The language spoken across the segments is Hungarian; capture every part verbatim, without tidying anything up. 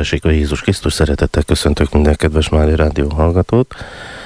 Dicsértessék a Jézus Krisztus, szeretettel köszöntök minden kedves Mária Rádió hallgatót.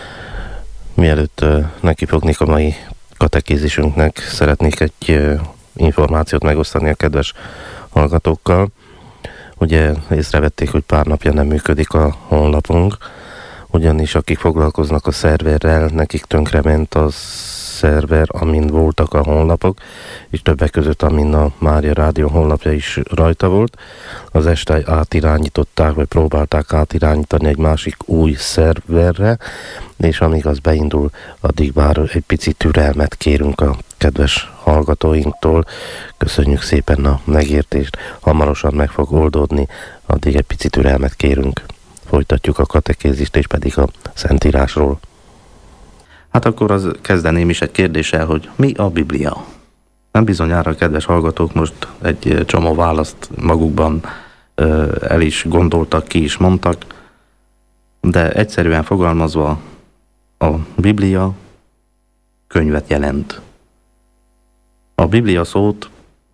Mielőtt uh, nekifognék a mai katekézisünknek, szeretnék egy uh, információt megosztani a kedves hallgatókkal. Ugye észrevették, hogy pár napja nem működik a honlapunk, ugyanis akik foglalkoznak a szerverrel, nekik tönkrement a szerver, amin voltak a honlapok, és többek között amin a Mária Rádió honlapja is rajta volt. Az este átirányították, vagy próbálták átirányítani egy másik új szerverre, és amíg az beindul, addig bár egy pici türelmet kérünk a kedves hallgatóinktól. Köszönjük szépen a megértést, hamarosan meg fog oldódni, addig egy pici türelmet kérünk. Folytatjuk a katekézist, és pedig a Szentírásról. Hát akkor az kezdeném is egy kérdéssel, hogy mi a Biblia? Nem bizonyára, kedves hallgatók, most egy csomó választ magukban ö, el is gondoltak, ki is mondtak, de egyszerűen fogalmazva a Biblia könyvet jelent. A Biblia szót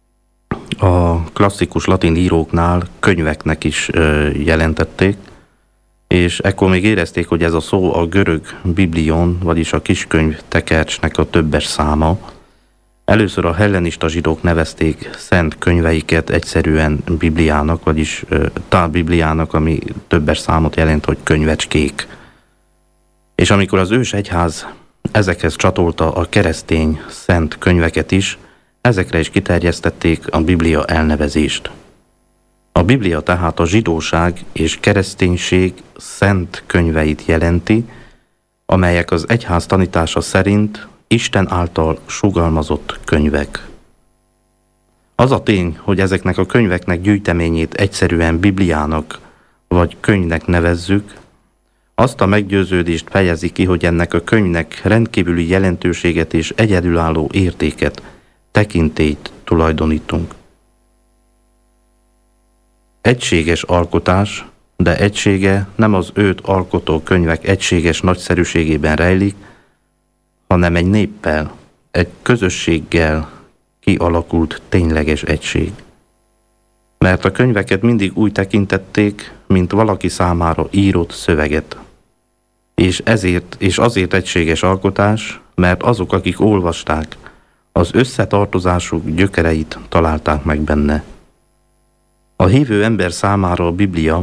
a klasszikus latin íróknál könyveknek is ö, jelentették, és ekkor még érezték, hogy ez a szó a görög biblion, vagyis a kiskönyv tekercsnek a többes száma. Először a hellenista zsidók nevezték szent könyveiket egyszerűen Bibliának, vagyis tá Bibliának, ami többes számot jelent, hogy könyvecskék. És amikor az ős egyház ezekhez csatolta a keresztény szent könyveket is, ezekre is kiterjesztették a Biblia elnevezést. A Biblia tehát a zsidóság és kereszténység szent könyveit jelenti, amelyek az egyház tanítása szerint Isten által sugalmazott könyvek. Az a tény, hogy ezeknek a könyveknek gyűjteményét egyszerűen Bibliának vagy könyvnek nevezzük, azt a meggyőződést fejezi ki, hogy ennek a könyvnek rendkívüli jelentőséget és egyedülálló értéket, tekintélyt tulajdonítunk. Egységes alkotás, de egysége nem az őt alkotó könyvek egységes nagyszerűségében rejlik, hanem egy néppel, egy közösséggel kialakult tényleges egység. Mert a könyveket mindig úgy tekintették, mint valaki számára írott szöveget. És ezért, és azért egységes alkotás, mert azok, akik olvasták, az összetartozásuk gyökereit találták meg benne. A hívő ember számára a Biblia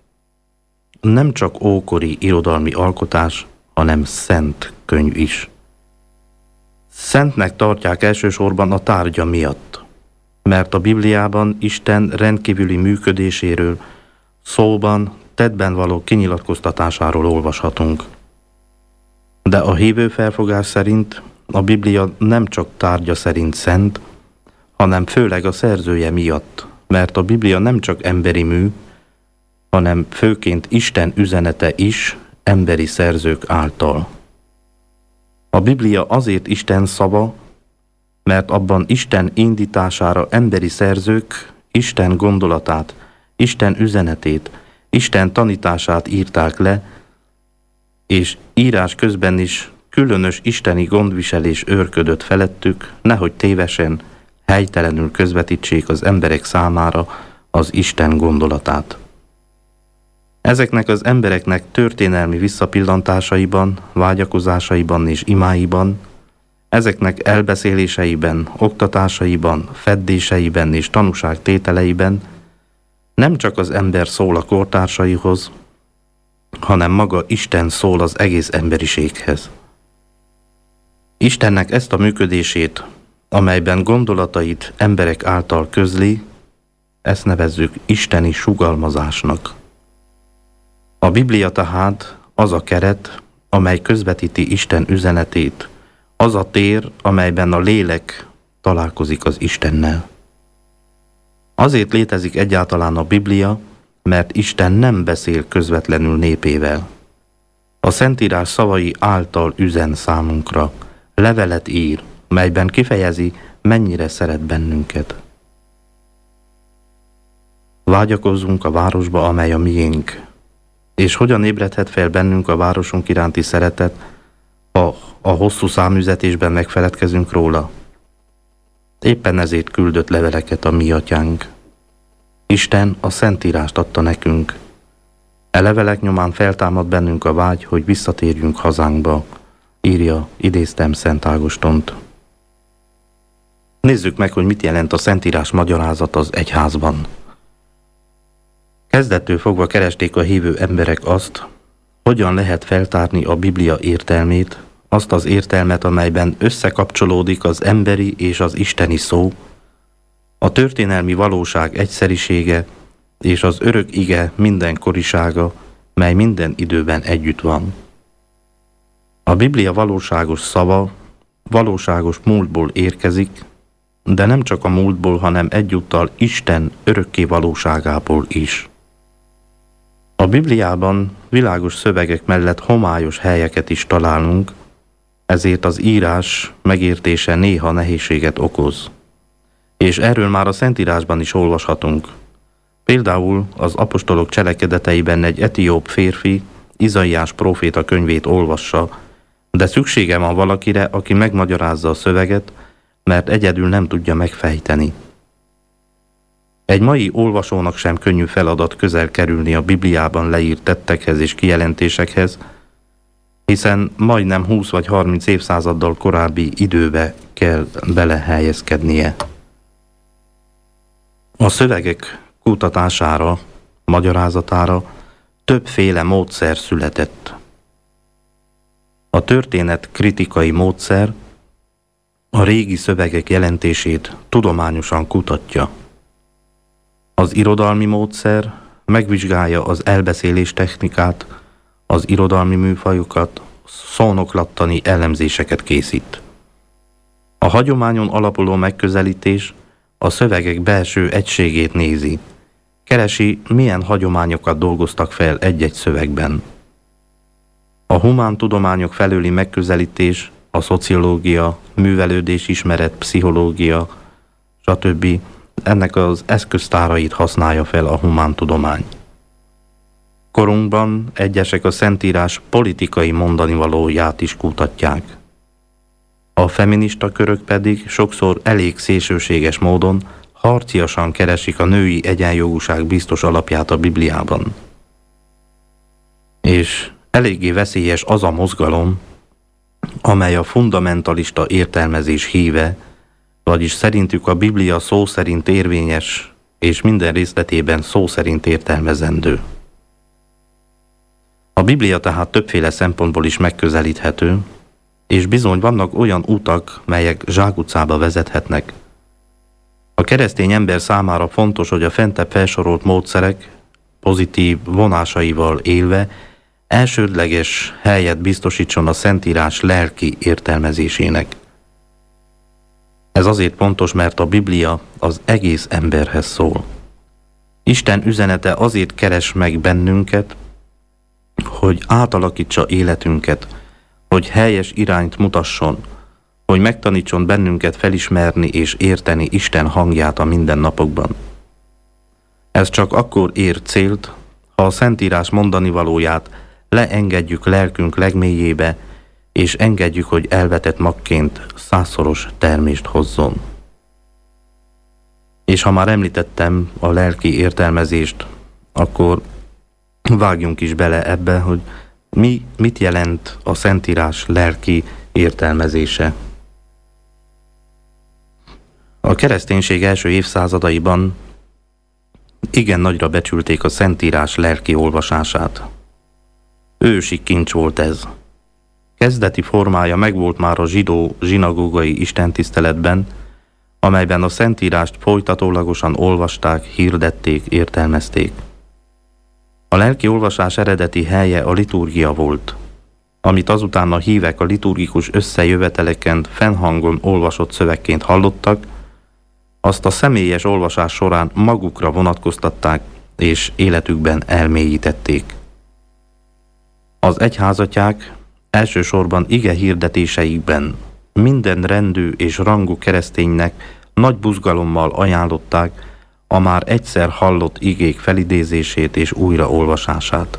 nem csak ókori irodalmi alkotás, hanem szent könyv is. Szentnek tartják elsősorban a tárgya miatt, mert a Bibliában Isten rendkívüli működéséről, szóban, tettben való kinyilatkoztatásáról olvashatunk. De a hívő felfogás szerint a Biblia nem csak tárgya szerint szent, hanem főleg a szerzője miatt, mert a Biblia nem csak emberi mű, hanem főként Isten üzenete is emberi szerzők által. A Biblia azért Isten szava, mert abban Isten indítására emberi szerzők Isten gondolatát, Isten üzenetét, Isten tanítását írták le, és írás közben is különös isteni gondviselés őrködött felettük, nehogy tévesen, helytelenül közvetítsék az emberek számára az Isten gondolatát. Ezeknek az embereknek történelmi visszapillantásaiban, vágyakozásaiban és imáiban, ezeknek elbeszéléseiben, oktatásaiban, feddéseiben és tanúságtételeiben nem csak az ember szól a kortársaihoz, hanem maga Isten szól az egész emberiséghez. Istennek ezt a működését, amelyben gondolatait emberek által közli, ezt nevezzük isteni sugalmazásnak. A Biblia tehát az a keret, amely közvetíti Isten üzenetét, az a tér, amelyben a lélek találkozik az Istennel. Azért létezik egyáltalán a Biblia, mert Isten nem beszél közvetlenül népével. A Szentírás szavai által üzen számunkra, levelet ír, melyben kifejezi, mennyire szeret bennünket. Vágyakozzunk a városba, amely a miénk, és hogyan ébredhet fel bennünk a városunk iránti szeretet, ha a hosszú számüzetésben megfeledkezünk róla? Éppen ezért küldött leveleket a mi atyánk. Isten a Szentírást adta nekünk, E levelek nyomán feltámad bennünk a vágy, hogy visszatérjünk hazánkba, írja, idéztem, Szent Ágostont. Nézzük meg, hogy mit jelent a Szentírás magyarázat az egyházban. Kezdettől fogva keresték a hívő emberek azt, hogyan lehet feltárni a Biblia értelmét, azt az értelmet, amelyben összekapcsolódik az emberi és az isteni szó, a történelmi valóság egyszerisége és az örök ige mindenkorisága, mely minden időben együtt van. A Biblia valóságos szava, valóságos múltból érkezik, de nem csak a múltból, hanem egyúttal Isten örökké valóságából is. A Bibliában világos szövegek mellett homályos helyeket is találunk, ezért az írás megértése néha nehézséget okoz. És erről már a Szentírásban is olvashatunk. Például az apostolok cselekedeteiben egy etióp férfi Izaiás próféta könyvét olvassa, de szüksége van valakire, aki megmagyarázza a szöveget, mert egyedül nem tudja megfejteni. Egy mai olvasónak sem könnyű feladat közel kerülni a Bibliában leírt tettekhez és kijelentésekhez, hiszen majdnem húsz vagy harminc évszázaddal korábbi időbe kell belehelyezkednie. A szövegek kutatására, magyarázatára többféle módszer született. A történet kritikai módszer a régi szövegek jelentését tudományosan kutatja. Az irodalmi módszer megvizsgálja az elbeszélés technikát, az irodalmi műfajokat, szónoklattani elemzéseket készít. A hagyományon alapuló megközelítés a szövegek belső egységét nézi, keresi, milyen hagyományokat dolgoztak fel egy-egy szövegben. A humántudományok felőli megközelítés, a szociológia, művelődésismeret, pszichológia, stb. Ennek az eszköztárait használja fel a humántudomány. Korunkban egyesek a Szentírás politikai mondanivalóját is kutatják. A feminista körök pedig sokszor elég szélsőséges módon harciasan keresik a női egyenjogúság biztos alapját a Bibliában. És eléggé veszélyes az a mozgalom, amely a fundamentalista értelmezés híve, vagyis szerintük a Biblia szó szerint érvényes, és minden részletében szó szerint értelmezendő. A Biblia tehát többféle szempontból is megközelíthető, és bizony vannak olyan utak, melyek zsákutcába vezethetnek. A keresztény ember számára fontos, hogy a fentebb felsorolt módszerek pozitív vonásaival élve elsődleges helyet biztosítson a Szentírás lelki értelmezésének. Ez azért fontos, mert a Biblia az egész emberhez szól. Isten üzenete azért keres meg bennünket, hogy átalakítsa életünket, hogy helyes irányt mutasson, hogy megtanítson bennünket felismerni és érteni Isten hangját a mindennapokban. Ez csak akkor ér célt, ha a Szentírás mondani valóját leengedjük lelkünk legmélyébe, és engedjük, hogy elvetett magként százszoros termést hozzon. És ha már említettem a lelki értelmezést, akkor vágjunk is bele ebbe, hogy mi, mit jelent a Szentírás lelki értelmezése. A kereszténység első évszázadaiban igen nagyra becsülték a Szentírás lelki olvasását. Ősi kincs volt ez. Kezdeti formája megvolt már a zsidó zsinagógai istentiszteletben, amelyben a Szentírást folytatólagosan olvasták, hirdették, értelmezték. A lelki olvasás eredeti helye a liturgia volt, amit azután a hívek a liturgikus összejöveteleken fennhangon olvasott szövegként hallottak, azt a személyes olvasás során magukra vonatkoztatták és életükben elmélyítették. Az egyházatják elsősorban ige hirdetéseikben minden rendű és rangú kereszténynek nagy buzgalommal ajánlották a már egyszer hallott igék felidézését és újraolvasását.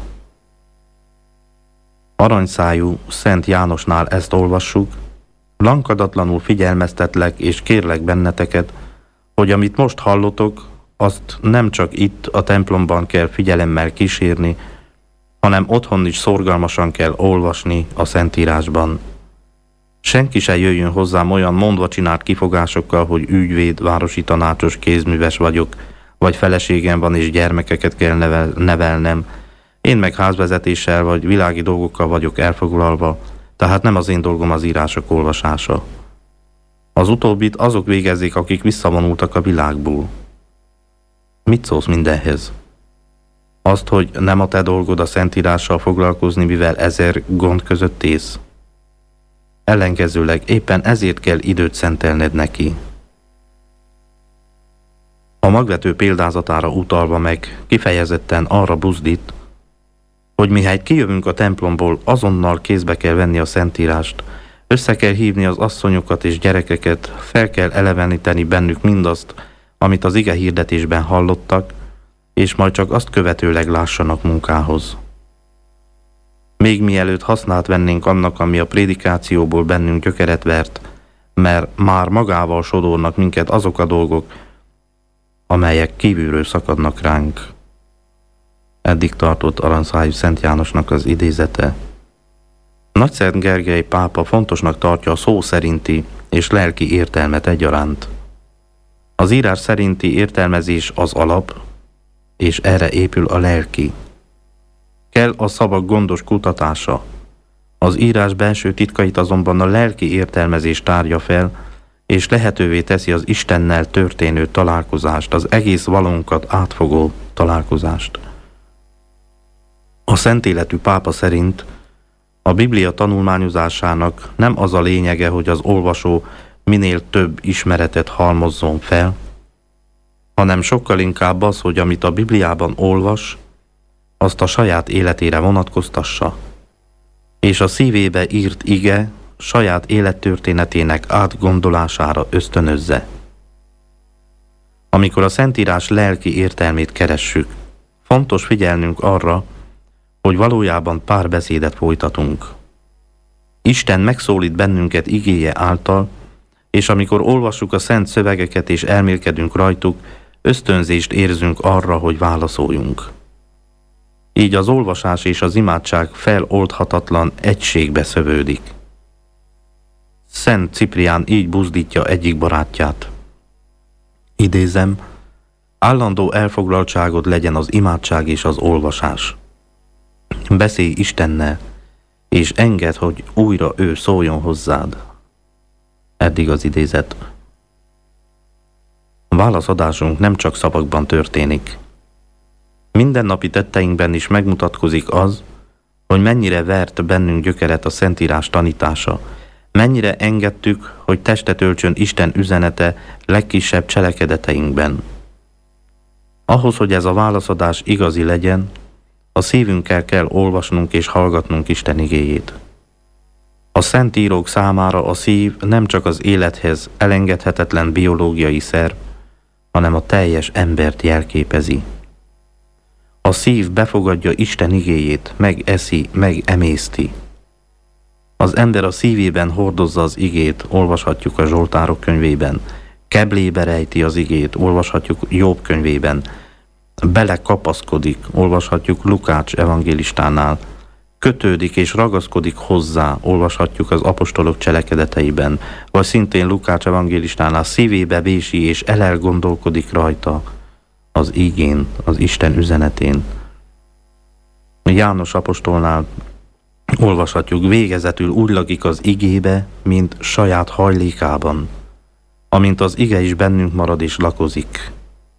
Aranyszájú Szent Jánosnál ezt olvassuk: lankadatlanul figyelmeztetlek és kérlek benneteket, hogy amit most hallotok, azt nem csak itt a templomban kell figyelemmel kísérni, hanem otthon is szorgalmasan kell olvasni a Szentírásban. Senki se jöjjön hozzám olyan mondva csinált kifogásokkal, hogy ügyvéd, városi tanácsos, kézműves vagyok, vagy feleségem van és gyermekeket kell nevel, nevelnem. Én meg házvezetéssel vagy világi dolgokkal vagyok elfoglalva, tehát nem az én dolgom az írások olvasása. Az utóbbit azok végezzék, akik visszavonultak a világból. Mit szólsz mindenhez? Azt, hogy nem a te dolgod a Szentírással foglalkozni, mivel ezer gond között ész? Ellenkezőleg éppen ezért kell időt szentelned neki. A magvető példázatára utalva meg kifejezetten arra buzdít, hogy mihelyt kijövünk a templomból, azonnal kézbe kell venni a Szentírást, össze kell hívni az asszonyokat és gyerekeket, fel kell eleveníteni bennük mindazt, amit az ige hirdetésben hallottak, és majd csak azt követőleg lássanak munkához. Még mielőtt hasznát vennénk annak, ami a prédikációból bennünk gyökeret vert, mert már magával sodornak minket azok a dolgok, amelyek kívülről szakadnak ránk. Eddig tartott Aranyszájú Szent Jánosnak az idézete. Nagyszent Gergely pápa fontosnak tartja a szó szerinti és lelki értelmet egyaránt. Az írás szerinti értelmezés az alap, és erre épül a lelki. Kell a szavak gondos kutatása. Az írás belső titkait azonban a lelki értelmezés tárja fel, és lehetővé teszi az Istennel történő találkozást, az egész valónkat átfogó találkozást. A szentéletű pápa szerint a Biblia tanulmányozásának nem az a lényege, hogy az olvasó minél több ismeretet halmozzon fel, hanem sokkal inkább az, hogy amit a Bibliában olvas, azt a saját életére vonatkoztassa, és a szívébe írt ige saját élettörténetének átgondolására ösztönözze. Amikor a Szentírás lelki értelmét keressük, fontos figyelnünk arra, hogy valójában párbeszédet folytatunk. Isten megszólít bennünket igéje által, és amikor olvassuk a szent szövegeket és elmélkedünk rajtuk, ösztönzést érzünk arra, hogy válaszoljunk. Így az olvasás és az imádság feloldhatatlan egységbe szövődik. Szent Ciprián így buzdítja egyik barátját. Idézem, állandó elfoglaltságod legyen az imádság és az olvasás. Beszélj Istennel, és engedd, hogy újra ő szóljon hozzád. Eddig az idézet. A válaszadásunk nem csak szavakban történik. Mindennapi tetteinkben is megmutatkozik az, hogy mennyire vert bennünk gyökeret a Szentírás tanítása, mennyire engedtük, hogy testet öltsön Isten üzenete legkisebb cselekedeteinkben. Ahhoz, hogy ez a válaszadás igazi legyen, a szívünkkel kell olvasnunk és hallgatnunk Isten igéjét. A szentírók számára a szív nem csak az élethez elengedhetetlen biológiai szerv, hanem a teljes embert jelképezi. A szív befogadja Isten igéjét, megeszi, megemészti. Az ember a szívében hordozza az igét, olvashatjuk a Zsoltárok könyvében, keblébe rejti az igét, olvashatjuk Jobb könyvében, belekapaszkodik, olvashatjuk Lukács evangélistánál, kötődik és ragaszkodik hozzá, olvashatjuk az apostolok cselekedeteiben, vagy szintén Lukács evangélistánál szívébe vési és elelgondolkodik rajta, az igén, az Isten üzenetén. János apostolnál olvashatjuk, végezetül úgy lakik az igébe, mint saját hajlékában, amint az ige is bennünk marad és lakozik.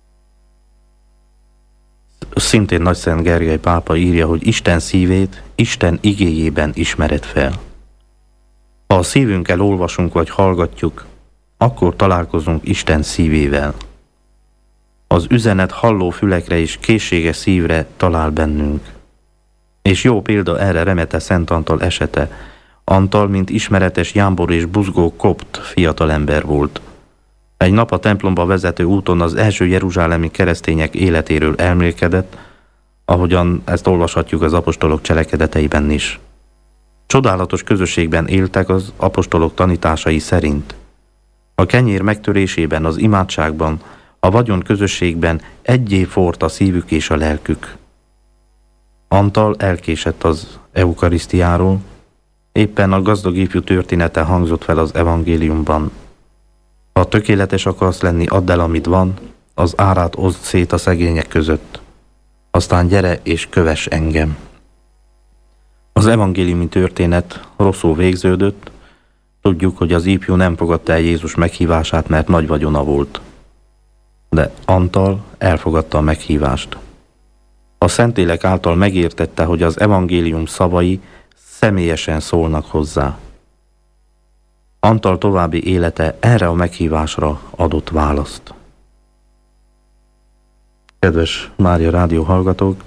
Szintén Nagyszent Gergely pápa írja, hogy Isten szívét Isten igéjében ismered fel. Ha a szívünkkel olvasunk vagy hallgatjuk, akkor találkozunk Isten szívével. Az üzenet halló fülekre és készséges szívre talál bennünk. És jó példa erre Remete Szent Antal esete. Antal, mint ismeretes, jámbor és buzgó kopt fiatalember volt. Egy nap a templomba vezető úton az első jeruzsálemi keresztények életéről elmélkedett, ahogyan ezt olvashatjuk az apostolok cselekedeteiben is. Csodálatos közösségben éltek az apostolok tanításai szerint. A kenyér megtörésében, az imádságban, a vagyon közösségben egyé forrt a szívük és a lelkük. Antal elkésett az eukarisztiáról, éppen a gazdag ifjú története hangzott fel az evangéliumban. Ha tökéletes akarsz lenni, add el, amit van, az árát oszd szét a szegények között. Aztán gyere és kövess engem. Az evangéliumi történet rosszul végződött. Tudjuk, hogy az ifjú nem fogadta el Jézus meghívását, mert nagy vagyona volt. De Antal elfogadta a meghívást. A Szentlélek által megértette, hogy az evangélium szavai személyesen szólnak hozzá. Antal további élete erre a meghívásra adott választ. Kedves Mária Rádió hallgatók,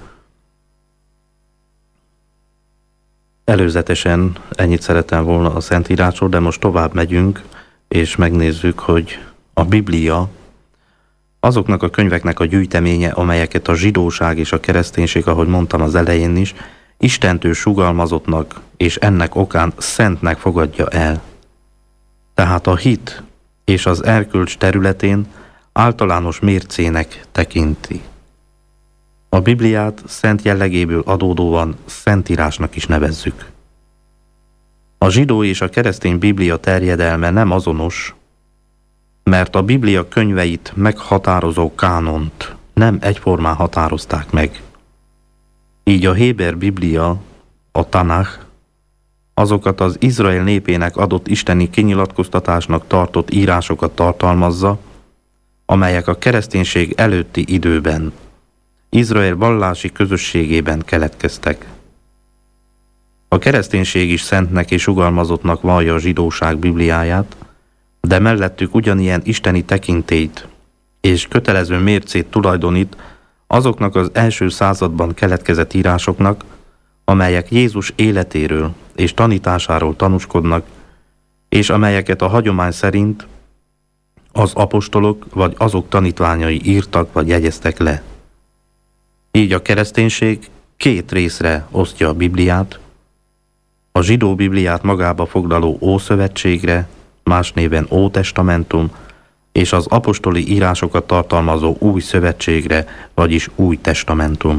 előzetesen ennyit szerettem volna a Szentírásról, de most tovább megyünk, és megnézzük, hogy a Biblia azoknak a könyveknek a gyűjteménye, amelyeket a zsidóság és a kereszténység, ahogy mondtam az elején is, Istentől sugalmazottnak, és ennek okán szentnek fogadja el. Tehát a hit és az erkölcs területén általános mércének tekinti. A Bibliát szent jellegéből adódóan Szentírásnak is nevezzük. A zsidó és a keresztény Biblia terjedelme nem azonos, mert a Biblia könyveit meghatározó kánont nem egyformán határozták meg. Így a héber Biblia, a Tanach, azokat az Izrael népének adott isteni kinyilatkoztatásnak tartott írásokat tartalmazza, amelyek a kereszténység előtti időben Izrael vallási közösségében keletkeztek. A kereszténység is szentnek és sugalmazottnak vallja a zsidóság Bibliáját, de mellettük ugyanilyen isteni tekintélyt és kötelező mércét tulajdonít azoknak az első században keletkezett írásoknak, amelyek Jézus életéről és tanításáról tanúskodnak, és amelyeket a hagyomány szerint az apostolok vagy azok tanítványai írtak vagy jegyeztek le. Így a kereszténység két részre osztja a Bibliát, a zsidó Bibliát magába foglaló Ószövetségre, más néven Ótestamentum, és az apostoli írásokat tartalmazó Új Szövetségre, vagyis Új Testamentum.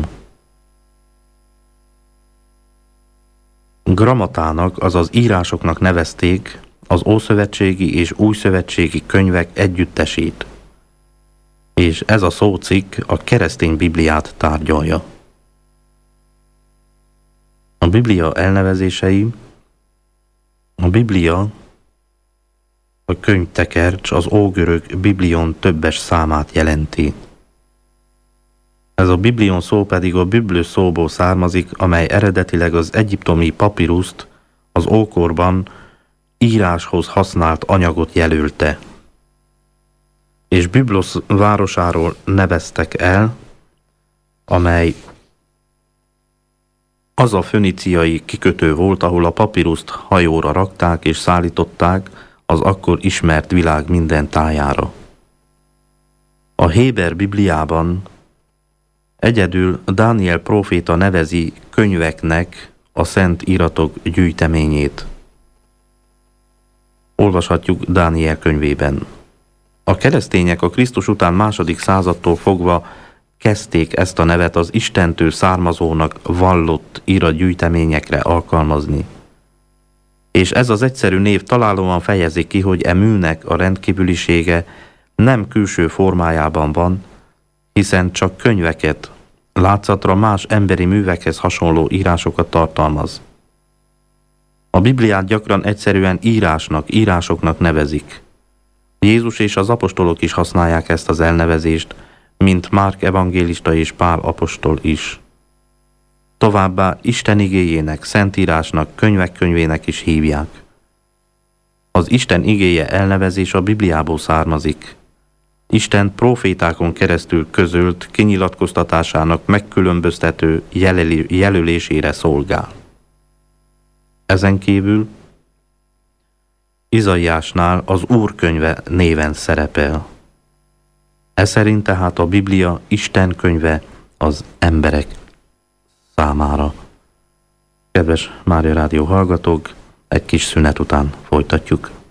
Grammatának, azaz írásoknak nevezték az ószövetségi és újszövetségi könyvek együttesét, és ez a szócikk a keresztény Bibliát tárgyalja. A Biblia elnevezései: a Biblia, a könyvtekercs az ógörög biblion többes számát jelenti. Ez a biblion szó pedig a biblő szóból származik, amely eredetileg az egyiptomi papiruszt, az ókorban íráshoz használt anyagot jelölte. És Biblos városáról neveztek el, amely az a föníciai kikötő volt, ahol a papiruszt hajóra rakták és szállították az akkor ismert világ minden tájára. A héber Bibliában egyedül Dániel próféta nevezi könyveknek a szent iratok gyűjteményét. Olvashatjuk Dániel könyvében. A keresztények a Krisztus után második századtól fogva kezdték ezt a nevet az Istentől származónak vallott iratgyűjteményekre alkalmazni. És ez az egyszerű név találóan fejezi ki, hogy e műnek a rendkívülisége nem külső formájában van, hiszen csak könyveket, látszatra más emberi művekhez hasonló írásokat tartalmaz. A Bibliát gyakran egyszerűen írásnak, írásoknak nevezik. Jézus és az apostolok is használják ezt az elnevezést, mint Márk evangélista és Pál apostol is. Továbbá Isten igéjének, szentírásnak, könyvek könyvének is hívják. Az Isten igéje elnevezés a Bibliából származik. Isten prófétákon keresztül közölt kinyilatkoztatásának megkülönböztető jelölésére szolgál. Ezen kívül Izaiásnál az Úr könyve néven szerepel. E szerint tehát a Biblia Isten könyve az emberek számára. Kedves Mária Rádió hallgatók, egy kis szünet után folytatjuk.